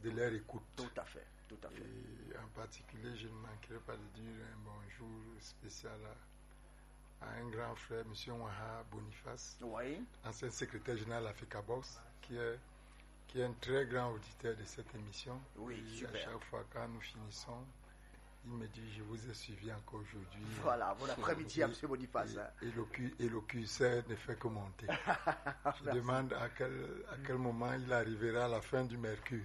de leur écoute. Tout à fait, tout à fait. Et en particulier, je ne manquerai pas de dire un bonjour spécial à un grand frère, M. Ouaha Boniface, Oui. ancien secrétaire général à FECABOS, qui est un très grand auditeur de cette émission. Oui, et super. à chaque fois quand nous finissons, il me dit, je vous ai suivi encore aujourd'hui. Voilà, bon après-midi, M. Boniface. Et le curseur ne fait que monter. Je demande à quel moment il arrivera à la fin du mercure.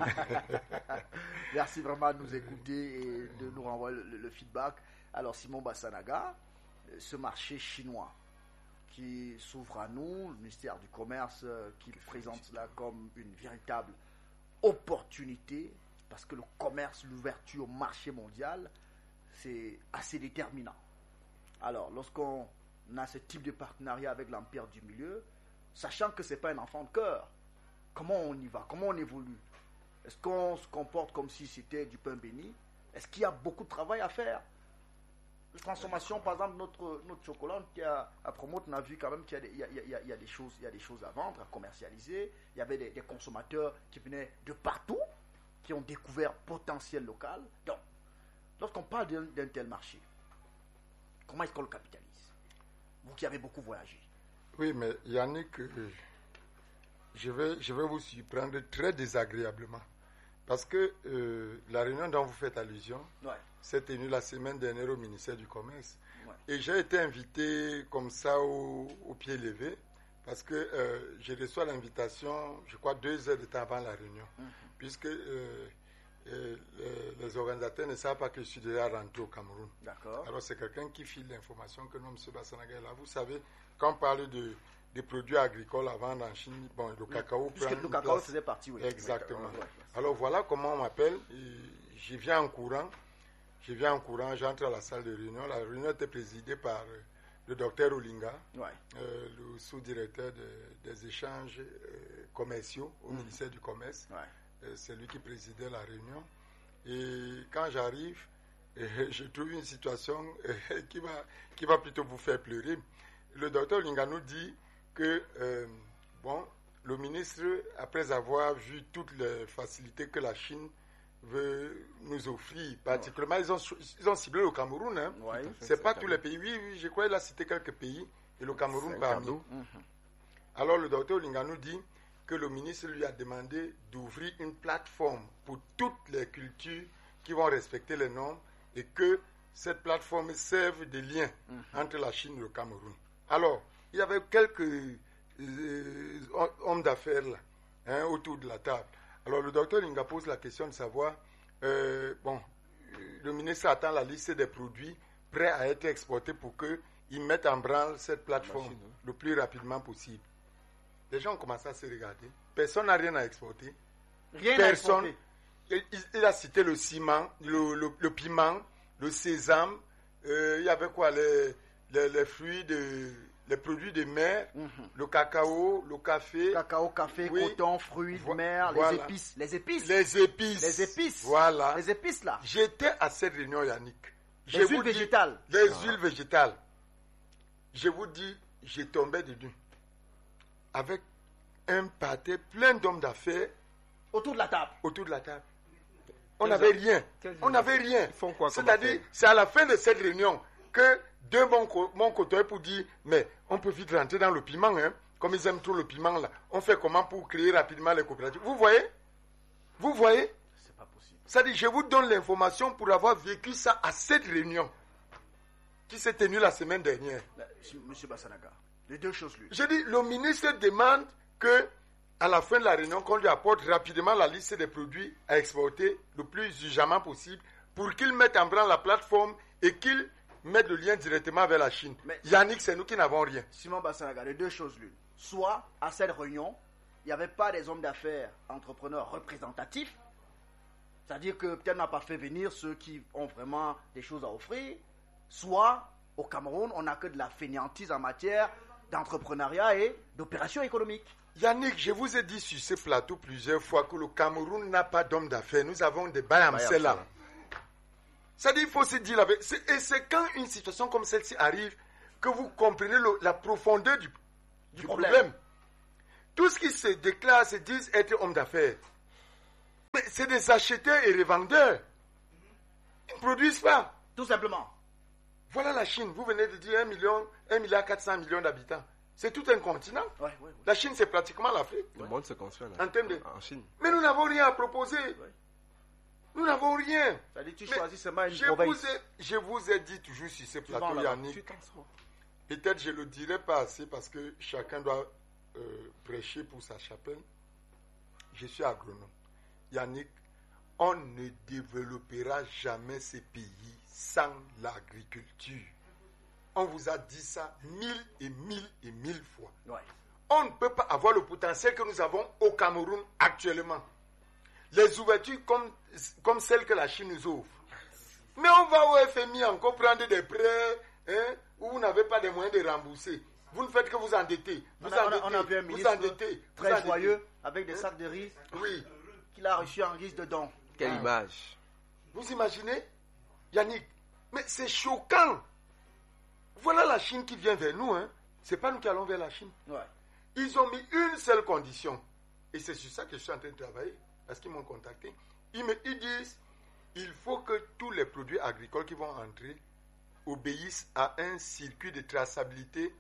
Merci vraiment de nous écouter et de nous renvoyer le feedback. Alors, Simon Bassanaga, ce marché chinois qui s'ouvre à nous, le ministère du Commerce qui présente cela comme une véritable opportunité, parce que le commerce, l'ouverture au marché mondial, c'est assez déterminant. Alors, lorsqu'on a ce type de partenariat avec l'Empire du Milieu, sachant que ce n'est pas un enfant de cœur, comment on y va, comment on évolue? Est-ce qu'on se comporte comme si c'était du pain béni? Est-ce qu'il y a beaucoup de travail à faire? La transformation, par exemple, notre chocolat à Promote, on a vu quand même qu'il y a des choses à vendre, à commercialiser. Il y avait des consommateurs qui venaient de partout, qui ont découvert potentiel local. Donc, lorsqu'on parle d'un tel marché, comment est-ce qu'on le capitalise? Vous qui avez beaucoup voyagé. Oui, mais Yannick, je vais vous surprendre très désagréablement. Parce que la réunion dont vous faites allusion s'est tenue la semaine dernière au ministère du Commerce. Ouais. Et j'ai été invité comme ça au pied levé parce que je reçois l'invitation, je crois, 2 heures de temps avant la réunion. Puisque les organisateurs ne savent pas que je suis déjà rentré au Cameroun. D'accord. Alors c'est quelqu'un qui file l'information que non, M. Bassanaga est là. Vous savez, quand on parle des produits agricoles à vendre en Chine, bon, le cacao prend une place. Le cacao faisait partie, oui. Exactement. Alors voilà comment on m'appelle. Je viens en courant, j'entre à la salle de réunion. La réunion était présidée par le docteur Olinga, le sous-directeur des échanges commerciaux au ministère du Commerce. C'est lui qui présidait la réunion. Et quand j'arrive, je trouve une situation qui va plutôt vous faire pleurer. Le docteur Olinga nous dit que le ministre, après avoir vu toutes les facilités que la Chine veut nous offrir, particulièrement, ils ont ciblé le Cameroun. Hein. C'est pas tous les pays. Oui, je crois qu'il a cité quelques pays et le Cameroun parmi. Alors le docteur Olinga nous dit que le ministre lui a demandé d'ouvrir une plateforme pour toutes les cultures qui vont respecter les normes et que cette plateforme serve de lien entre la Chine et le Cameroun. Alors, il y avait quelques hommes d'affaires là, autour de la table. Alors, le docteur Linga pose la question de savoir, le ministre attend la liste des produits prêts à être exportés pour qu'ils mettent en branle cette plateforme le plus rapidement possible. Les gens ont commencé à se regarder. Personne n'a rien à exporter. Personne. Il a cité le ciment, le piment, le sésame. Il y avait quoi? Les fruits les produits de mer, le cacao, le café. Cacao, café, coton, fruits de mer, voilà. Les épices. Voilà. Les épices là. J'étais à cette réunion, Yannick. Les huiles végétales. Les huiles végétales. Je vous dis, j'ai tombé dedans. Avec un pâté plein d'hommes d'affaires. Autour de la table. On n'avait rien. Ils font quoi? C'est-à-dire, c'est à la fin de cette réunion que de mon côté pour dire, mais on peut vite rentrer dans le piment, hein, comme ils aiment trop le piment là. On fait comment pour créer rapidement les coopératives? Vous voyez? C'est pas possible. C'est-à-dire, je vous donne l'information pour avoir vécu ça à cette réunion qui s'est tenue la semaine dernière. Monsieur Bassanaga, les deux choses lui. Je dis, le ministre demande que à la fin de la réunion, qu'on lui apporte rapidement la liste des produits à exporter le plus urgemment possible pour qu'il mette en branle la plateforme et qu'il mette le lien directement vers la Chine. Mais Yannick, c'est nous qui n'avons rien. Simon Bassanaga, les deux choses l'une. Soit, à cette réunion, il n'y avait pas des hommes d'affaires, entrepreneurs représentatifs, c'est-à-dire que peut-être n'a pas fait venir ceux qui ont vraiment des choses à offrir. Soit, au Cameroun, on n'a que de la fainéantise en matière d'entrepreneuriat et d'opérations économiques. Yannick, je vous ai dit sur ce plateau plusieurs fois que le Cameroun n'a pas d'hommes d'affaires. Nous avons des bayamsels là. C'est-à-dire, il faut se dire la vérité. Et c'est quand une situation comme celle-ci arrive que vous comprenez la profondeur du problème. Tout ce qui se déclare se disent être hommes d'affaires. Mais c'est des acheteurs et revendeurs. Ils ne produisent pas. Tout simplement. Voilà la Chine. Vous venez de dire 1,4 milliard d'habitants. C'est tout un continent. Ouais. La Chine, c'est pratiquement l'Afrique. Le monde se construit en Chine. Mais nous n'avons rien à proposer. Ouais. Nous n'avons rien. Ça dit, tu choisis seulement une province. Je vous ai dit toujours sur ce plateau, Yannick. Peut-être je ne le dirai pas assez parce que chacun doit prêcher pour sa chapelle. Je suis agronome. Yannick, on ne développera jamais ces pays sans l'agriculture. On vous a dit ça 1000 et 1000 et 1000 fois. Ouais. On ne peut pas avoir le potentiel que nous avons au Cameroun actuellement. Les ouvertures comme celles que la Chine nous ouvre. Mais on va au FMI encore prendre des prêts où vous n'avez pas les moyens de rembourser. Vous ne faites que vous endetter. On a vu un ministre très joyeux avec des sacs de riz qu'il a reçu en guise de don. Quelle image. Vous imaginez, Yannick? Mais c'est choquant. Voilà la Chine qui vient vers nous. Ce n'est pas nous qui allons vers la Chine. Ouais. Ils ont mis une seule condition. Et c'est sur ça que je suis en train de travailler. Parce qu'ils m'ont contacté. Ils disent, il faut que tous les produits agricoles qui vont entrer obéissent à un circuit de traçabilité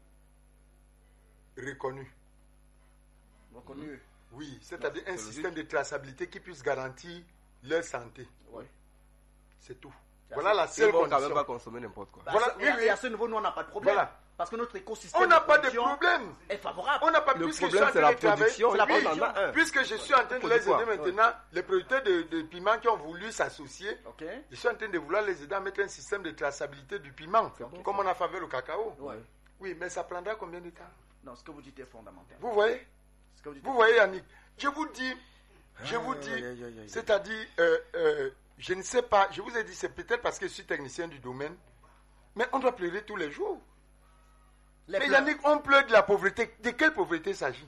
reconnu. Reconnu. Oui, c'est-à-dire un système de traçabilité qui puisse garantir leur santé. Oui. C'est tout. Voilà la seule condition. On ne peut pas consommer n'importe quoi. Voilà, et à ce niveau, nous, on n'a pas de problème. Voilà. Parce que notre écosystème on n'a pas de problème. Est favorable. On n'a pas le problème, c'est la production. Puisque je suis en train de les aider maintenant, les producteurs de piment qui ont voulu s'associer, je suis en train de vouloir les aider à mettre un système de traçabilité du piment, comme on a fait avec le cacao. Oui, mais ça prendra combien de temps? Non, ce que vous dites est fondamental. Vous voyez? Vous voyez, Yannick? Je vous dis, c'est-à-dire, je ne sais pas, je vous ai dit, c'est peut-être parce que je suis technicien du domaine, mais on doit pleurer tous les jours. Mais Yannick, on pleure de la pauvreté. De quelle pauvreté s'agit?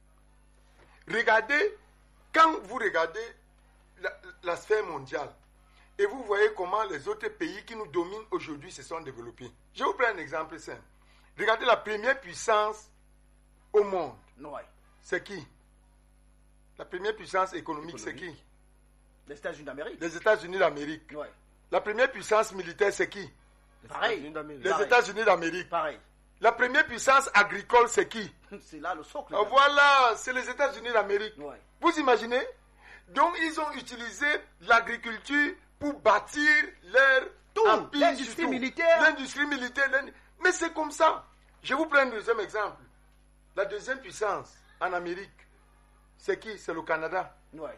Regardez, quand vous regardez la sphère mondiale, et vous voyez comment les autres pays qui nous dominent aujourd'hui se sont développés. Je vous prends un exemple simple. Regardez la première puissance au monde. C'est qui? La première puissance économique, c'est qui? Les États-Unis d'Amérique. Les États-Unis d'Amérique. La première puissance militaire, c'est qui? Pareil. Les États-Unis d'Amérique. Pareil. La première puissance agricole, c'est qui? C'est là le socle. Voilà, c'est les États-Unis d'Amérique. Vous imaginez? Donc, ils ont utilisé l'agriculture pour bâtir leur empire. L'industrie militaire. L'industrie militaire. Mais c'est comme ça. Je vous prends un deuxième exemple. La deuxième puissance en Amérique, c'est qui? C'est le Canada.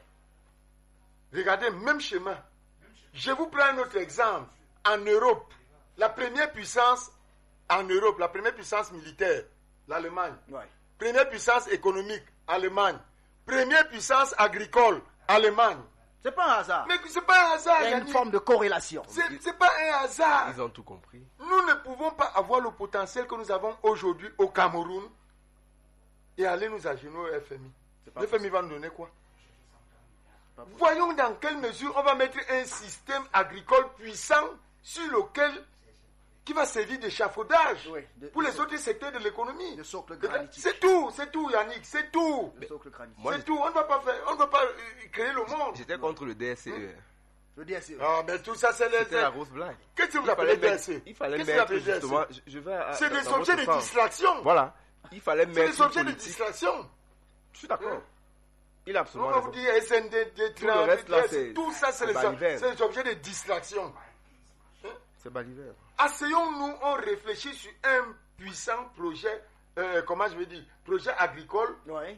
Regardez, même chemin. Je vous prends un autre exemple. En Europe, la première puissance en Europe, la première puissance militaire, l'Allemagne. Première puissance économique, Allemagne. Première puissance agricole, Allemagne. C'est pas un hasard. Mais c'est pas un hasard. Il y a une forme de corrélation. C'est pas un hasard. Ils ont tout compris. Nous ne pouvons pas avoir le potentiel que nous avons aujourd'hui au Cameroun et aller nous agenouiller au FMI. Le FMI va nous donner quoi? Voyons dans quelle mesure on va mettre un système agricole puissant sur lequel qui va servir d'échafaudage pour les autres secteurs de l'économie. C'est tout, Yannick, c'est tout. C'est tout, on ne va pas faire, on ne va pas créer le monde. J'étais contre le DSCE. Le DSCE. Ah, mais tout ça, c'est la grosse blague. Qu'est-ce que vous appelez DSCE? Il fallait mettre justement. C'est des objets de distraction. Voilà. Il fallait mettre. C'est des objets de distraction. Je suis d'accord. Il a absolument. On va vous dire SND, tout ça, c'est des objets de distraction. C'est balivaire. Asseyons-nous, on réfléchit sur un puissant projet, projet agricole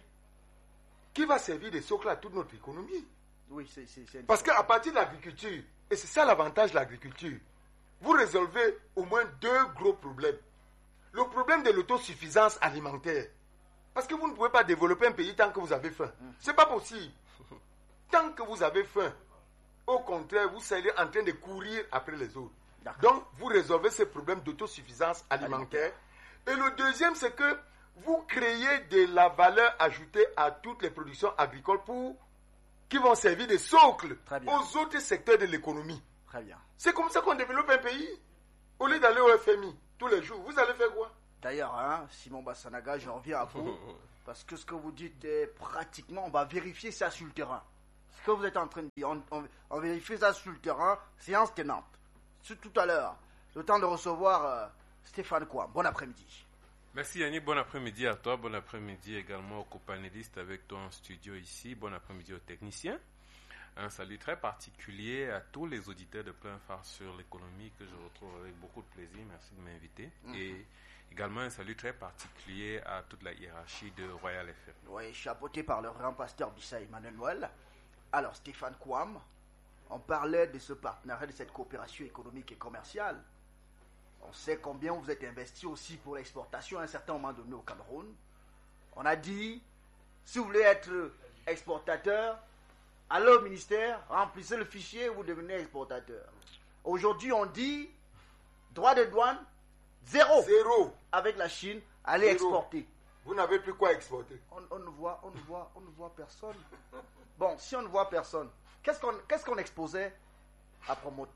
qui va servir de socle à toute notre économie. Parce qu'à partir de l'agriculture, et c'est ça l'avantage de l'agriculture, vous résolvez au moins deux gros problèmes. Le problème de l'autosuffisance alimentaire. Parce que vous ne pouvez pas développer un pays tant que vous avez faim. C'est pas possible. Tant que vous avez faim, au contraire, vous serez en train de courir après les autres. Donc, vous résolvez ce problème d'autosuffisance alimentaire. Et le deuxième, c'est que vous créez de la valeur ajoutée à toutes les productions agricoles qui vont servir de socle aux autres secteurs de l'économie. Très bien. C'est comme ça qu'on développe un pays. Au lieu d'aller au FMI tous les jours, vous allez faire quoi? D'ailleurs, Simon Bassanaga, je reviens à vous. Parce que ce que vous dites est pratiquement, on va vérifier ça sur le terrain. Ce que vous êtes en train de dire, on vérifie ça sur le terrain, séance tenante. Tout à l'heure, le temps de recevoir Stéphane Kouam. Bon après-midi. Merci Yannick, bon après-midi à toi, bon après-midi également aux copanélistes avec toi en studio ici, bon après-midi aux techniciens. Un salut très particulier à tous les auditeurs de Plein Phare sur l'économie que je retrouve avec beaucoup de plaisir, merci de m'inviter. Et également un salut très particulier à toute la hiérarchie de Royal FM. Oui, chapeauté par le grand pasteur Bissay Emmanuel. Alors Stéphane Kouam, on parlait de ce partenariat, de cette coopération économique et commerciale. On sait combien vous êtes investi aussi pour l'exportation à un certain moment donné au Cameroun. On a dit, si vous voulez être exportateur, allez au ministère, remplissez le fichier, vous devenez exportateur. Aujourd'hui, on dit, droit de douane, zéro. Avec la Chine, allez exporter. Vous n'avez plus quoi exporter. On ne voit personne. Bon, si on ne voit personne, qu'est-ce qu'on exposait à Promote?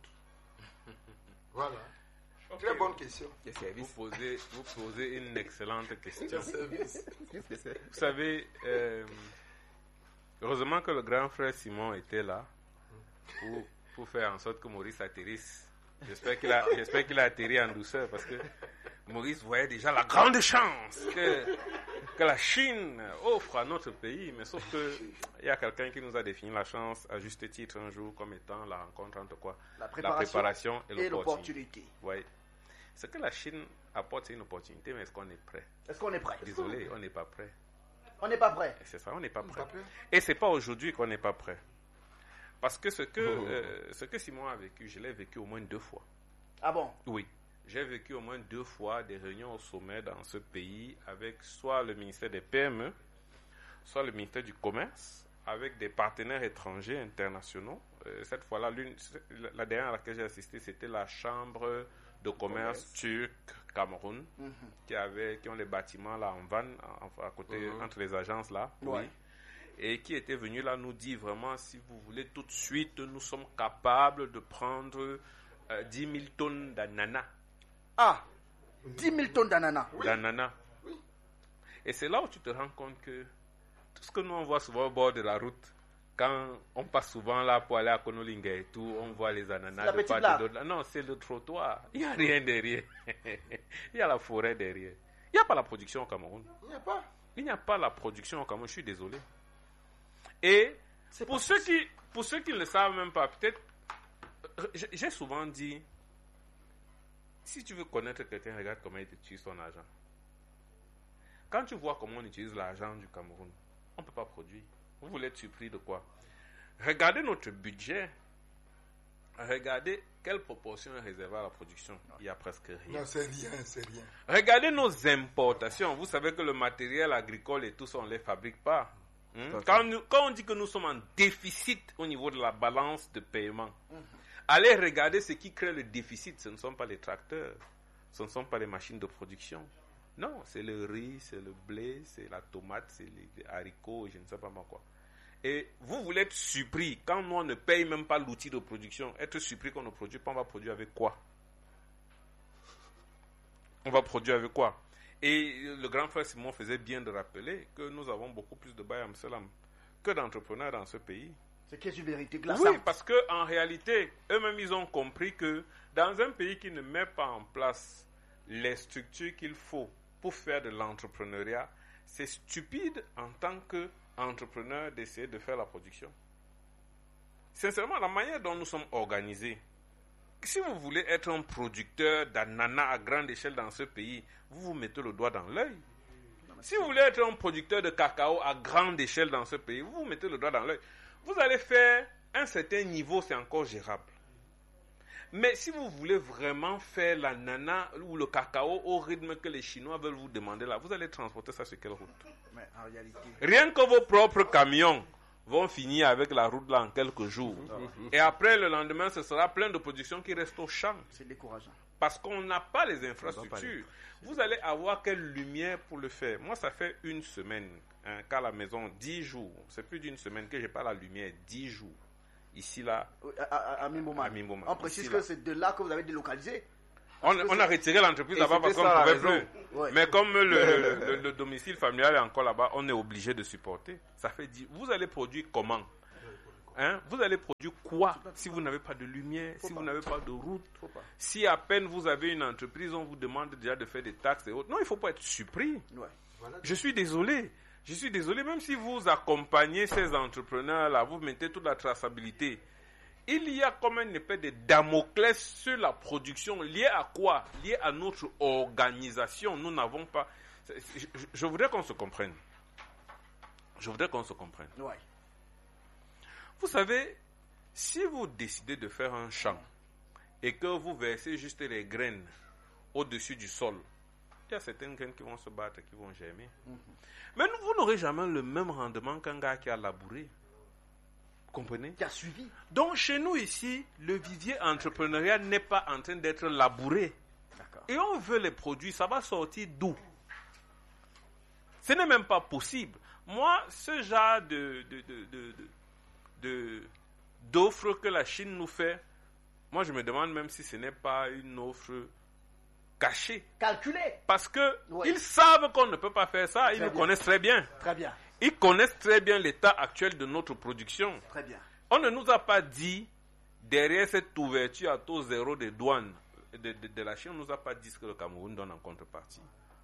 Voilà. Okay. Très bonne question. Vous posez une excellente question. Vous savez, heureusement que le grand frère Simon était là pour faire en sorte que Maurice atterrisse. J'espère qu'il a atterri en douceur parce que Maurice voyait déjà la grande chance que la Chine offre à notre pays. Mais sauf qu'il y a quelqu'un qui nous a défini la chance à juste titre un jour comme étant la rencontre entre quoi? La préparation et l'opportunité. Oui. Ce que la Chine apporte, c'est une opportunité, mais est-ce qu'on est prêt? Désolé, on n'est pas prêt. On n'est pas prêt. C'est ça, on n'est pas prêt. Et c'est pas aujourd'hui qu'on n'est pas prêt. Parce que ce que Simon a vécu, je l'ai vécu au moins 2 fois. Ah bon? Oui. J'ai vécu au moins 2 fois des réunions au sommet dans ce pays avec soit le ministère des PME, soit le ministère du Commerce, avec des partenaires étrangers internationaux. Cette fois-là, la dernière à laquelle j'ai assisté, c'était la Chambre de commerce turc Cameroun, qui ont les bâtiments là en vanne à côté entre les agences là, oui, et qui était venu là nous dire vraiment, si vous voulez tout de suite, nous sommes capables de prendre 10 000 tonnes d'ananas. Ah, 10 000 tonnes d'ananas. Oui. D'ananas. Oui. Et c'est là où tu te rends compte que tout ce que nous on voit souvent au bord de la route, quand on passe souvent là pour aller à Konolinga et tout, on voit les ananas de part et d'autre. Non, c'est le trottoir. Il n'y a rien derrière. Il y a la forêt derrière. Il n'y a pas la production au Cameroun. Il n'y a pas la production au Cameroun. Je suis désolé. Et pour ceux qui ne le savent même pas, peut-être, j'ai souvent dit, si tu veux connaître quelqu'un, regarde comment il utilise son argent. Quand tu vois comment on utilise l'argent du Cameroun, on ne peut pas produire. Vous voulez être surpris de quoi? Regardez notre budget. Regardez quelle proportion est réservée à la production. Il y a presque rien. Non, c'est rien. Regardez nos importations. Vous savez que le matériel agricole et tout ça, on ne les fabrique pas. Quand on dit que nous sommes en déficit au niveau de la balance de paiement, allez regarder ce qui crée le déficit. Ce ne sont pas les tracteurs. Ce ne sont pas les machines de production. Non, c'est le riz, c'est le blé, c'est la tomate, c'est les haricots, je ne sais pas moi quoi. Et vous voulez être surpris, quand nous on ne paye même pas l'outil de production, être surpris qu'on ne produit pas, on va produire avec quoi? On va produire avec quoi? Et le grand frère Simon faisait bien de rappeler que nous avons beaucoup plus de Baye Amsalam que d'entrepreneurs dans ce pays. C'est qu'est-ce une vérité glaçante. Oui, parce qu'en réalité, eux-mêmes ils ont compris que dans un pays qui ne met pas en place les structures qu'il faut pour faire de l'entrepreneuriat, c'est stupide en tant qu'entrepreneur d'essayer de faire la production. Sincèrement, la manière dont nous sommes organisés, si vous voulez être un producteur d'ananas à grande échelle dans ce pays, vous vous mettez le doigt dans l'œil. Si vous voulez être un producteur de cacao à grande échelle dans ce pays, vous vous mettez le doigt dans l'œil. Vous allez faire un certain niveau, c'est encore gérable. Mais si vous voulez vraiment faire l'ananas ou le cacao au rythme que les Chinois veulent vous demander là, vous allez transporter ça sur quelle route? Mais en réalité... Rien que vos propres camions vont finir avec la route là en quelques jours. Et après, le lendemain, ce sera plein de productions qui restent au champ. C'est décourageant. Parce qu'on n'a pas les infrastructures. Vous allez avoir quelle lumière pour le faire? Moi, ça fait une semaine qu'à la maison, 10 jours. C'est plus d'une semaine que je n'ai pas la lumière, 10 jours. Ici, là. À Mimoma. On précise que c'est de là que vous avez délocalisé. On a retiré l'entreprise là-bas parce qu'on ne pouvait plus. Ouais. Mais comme le domicile familial est encore là-bas, on est obligé de supporter. Ça fait dire, vous allez produire comment? Hein? Vous allez produire quoi si vous n'avez pas de lumière, si vous n'avez pas de route, si à peine vous avez une entreprise, on vous demande déjà de faire des taxes et autres. Non, il ne faut pas être surpris. Ouais. Voilà. Je suis désolé, même si vous accompagnez ces entrepreneurs-là, vous mettez toute la traçabilité. Il y a comme une épée de Damoclès sur la production. Liée à quoi? Liée à notre organisation. Nous n'avons pas... Je voudrais qu'on se comprenne. Ouais. Vous savez, si vous décidez de faire un champ et que vous versez juste les graines au-dessus du sol, il y a certaines graines qui vont se battre, qui vont germer. Mais vous n'aurez jamais le même rendement qu'un gars qui a labouré. Vous comprenez? Qui a suivi. Donc chez nous ici, le vivier entrepreneurial n'est pas en train d'être labouré. D'accord. Et on veut les produits, ça va sortir d'où? Ce n'est même pas possible. Moi, ce genre d'offre que la Chine nous fait, moi je me demande même si ce n'est pas une offre cachée. Calculé. Parce que ils savent qu'on ne peut pas faire ça, ils Très le bien. connaissent très bien. Très bien. Ils connaissent très bien l'état actuel de notre production. Très bien. On ne nous a pas dit, derrière cette ouverture à taux zéro de douane de la Chine, on ne nous a pas dit ce que le Cameroun donne en contrepartie.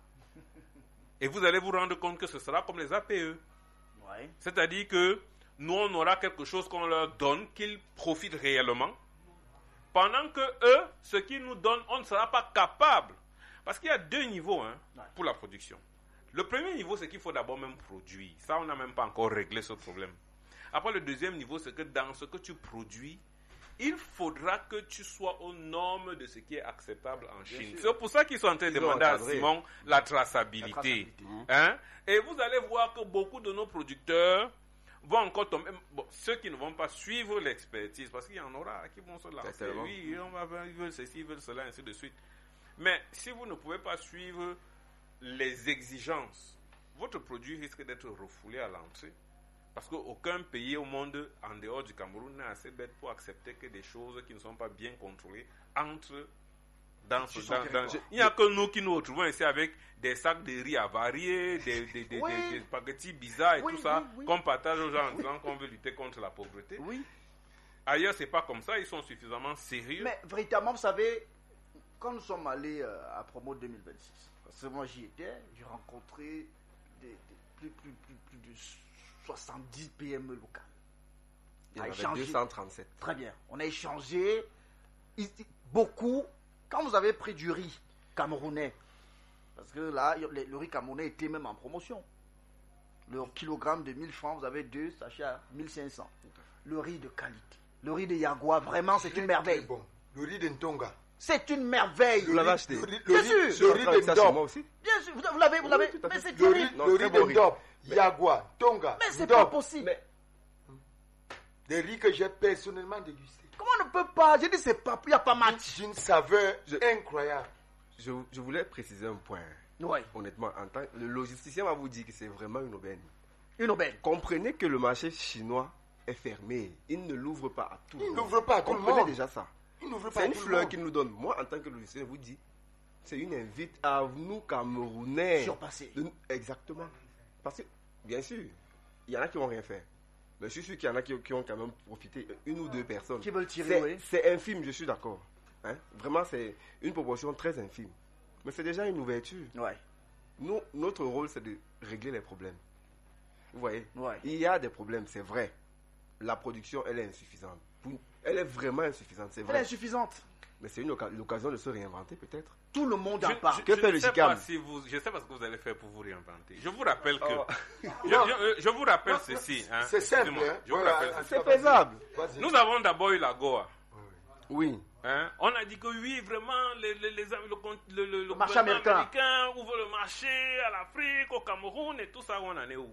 Et vous allez vous rendre compte que ce sera comme les APE. Ouais. C'est-à-dire que nous, on aura quelque chose qu'on leur donne, qu'ils profitent réellement. Pendant que eux, ce qu'ils nous donnent, on ne sera pas capable. Parce qu'il y a deux niveaux pour la production. Le premier niveau, c'est qu'il faut d'abord même produire. Ça, on n'a même pas encore réglé ce problème. Après, le deuxième niveau, c'est que dans ce que tu produis, il faudra que tu sois aux normes de ce qui est acceptable en Chine. C'est pour ça qu'ils sont en train de demander à Simon la traçabilité. Hein? Et vous allez voir que beaucoup de nos producteurs vont encore tomber. Bon, ceux qui ne vont pas suivre l'expertise, parce qu'il y en aura qui vont se lancer. Oui, ils veulent ceci, ils veulent cela, ainsi de suite. Mais si vous ne pouvez pas suivre les exigences, votre produit risque d'être refoulé à l'entrée. Parce qu'aucun pays au monde, en dehors du Cameroun, n'est assez bête pour accepter que des choses qui ne sont pas bien contrôlées entrent dans ce... Il n'y a que nous qui nous retrouvons ici avec des sacs de riz avariés, des spaghettis bizarres et tout ça, qu'on partage aux gens en disant qu'on veut lutter contre la pauvreté. Oui. Ailleurs, c'est pas comme ça, ils sont suffisamment sérieux. Mais véritablement, vous savez, quand nous sommes allés à Promo 2026, parce que moi j'y étais, j'ai rencontré plus de 70 PME locales. Il y en avait 237. Très bien. On a échangé beaucoup. Quand vous avez pris du riz camerounais, parce que là, le riz camerounais était même en promotion. Le kilogramme de 1000 francs, vous avez 2 sachets à 1500. Le riz de qualité. Le riz de Yagua, vraiment, c'est une merveille. Bon. Le riz de Ntonga. C'est une merveille. Vous l'avez acheté? Bien sûr. Le riz de Ndop. Moi aussi. Bien sûr, vous l'avez. Mais c'est Le riz de Ndop. Yagua, Tonga. Mais c'est pas possible. Mais Des riz que j'ai personnellement dégustés. Comment on ne peut pas? J'ai dit, il n'y a pas match. D'une saveur incroyable. je voulais préciser un point. Ouais. Honnêtement, le logisticien va vous dire que c'est vraiment une aubaine. Une aubaine. Comprenez que le marché chinois est fermé. Il ne l'ouvre pas à tout le monde. Il n'ouvre pas à tout le Comprenez monde. déjà ça. Il n'ouvre pas C'est à une tout le fleur monde. qu'il nous donne. Moi, en tant que logisticien, je vous dis, c'est une invite à nous, Camerounais. Surpassé. Exactement. Parce que, bien sûr, il y en a qui n'ont rien fait. Mais je suis sûr qu'il y en a qui ont quand même profité, une ou deux personnes. Qui veulent tirer, oui. C'est infime, je suis d'accord. Hein? Vraiment, c'est une proportion très infime. Mais c'est déjà une ouverture. Ouais. Notre rôle, c'est de régler les problèmes. Vous voyez? Ouais. Il y a des problèmes, c'est vrai. La production, elle est insuffisante. Elle est vraiment insuffisante, c'est Elle est vrai. insuffisante. Mais c'est l'occasion de se réinventer, peut-être. Tout le monde en parle. Que fait le Je GICAM? ne sais pas ce que vous allez faire pour vous réinventer. Je vous rappelle que... Oh. Je vous rappelle ceci. Hein. C'est simple. Excusez-moi, Hein. je vous Voilà, rappelle ceci. C'est faisable. Vas-y. Nous avons d'abord eu la Goa. Oui. Hein? On a dit que oui, vraiment, le marché gouvernement américain ouvre le marché à l'Afrique, au Cameroun et tout ça. On en est où?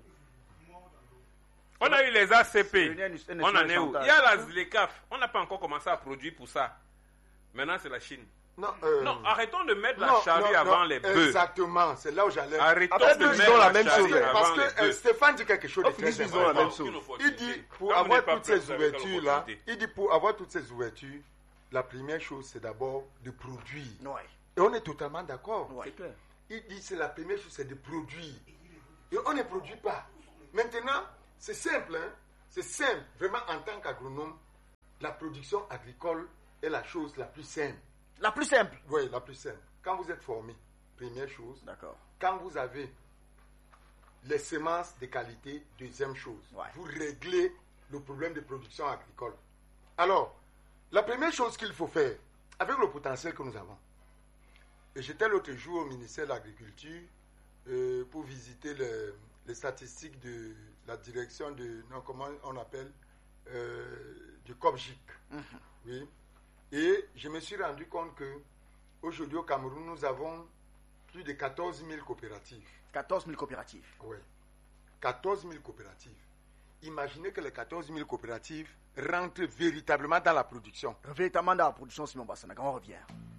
On a eu les ACP. On en est où? Il y a la ZLECAF. On n'a pas encore commencé à produire pour ça. Maintenant, c'est la Chine. Non, arrêtons de mettre la charrue avant les bœufs. Exactement, c'est là où j'allais. Arrêtons Après, de nous mettre disons la la même charrue chose. Parce avant les que bœufs. Stéphane dit quelque chose de Nous très disons important. la même chose. Il dit pour Comme vous avoir n'êtes pas toutes ces prêt, vous avez ouvertures-là, l'opportunité. il dit pour avoir toutes ces ouvertures, la première chose c'est d'abord de produire. Ouais. Et on est totalement d'accord. C'est clair. Il dit c'est la première chose c'est de produire. Et on ne produit pas. Maintenant, c'est simple. Hein? C'est simple. Vraiment, en tant qu'agronome, la production agricole est la chose la plus simple. La plus simple? Oui, la plus simple. Quand vous êtes formé, première chose. D'accord. Quand vous avez les semences de qualité, deuxième chose. Ouais. Vous réglez le problème de production agricole. Alors, la première chose qu'il faut faire, avec le potentiel que nous avons, et j'étais l'autre jour au ministère de l'Agriculture pour visiter les statistiques de la direction de, non, comment on appelle, du COPGIC. Oui. Et je me suis rendu compte que aujourd'hui au Cameroun, nous avons plus de 14 000 coopératives. 14 000 coopératives. Oui. 14 000 coopératives. Imaginez que les 14 000 coopératives rentrent véritablement dans la production. Véritablement dans la production, Simon Bassanaga. On revient.